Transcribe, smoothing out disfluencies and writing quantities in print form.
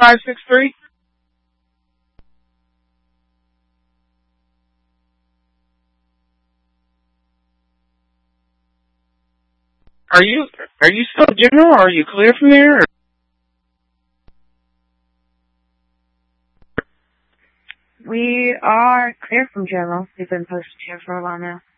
563? Are you still general, or are you clear from there? Or? We are clear from general. We've been posted here for a while now.